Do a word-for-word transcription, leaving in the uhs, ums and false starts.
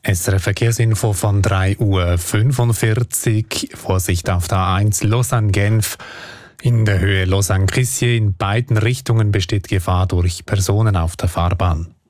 S R F Verkehrsinfo von drei Uhr fünfundvierzig. Vorsicht auf der A eins Lausanne-Genf. In der Höhe Lausanne-Crissier in beiden Richtungen besteht Gefahr durch Personen auf der Fahrbahn.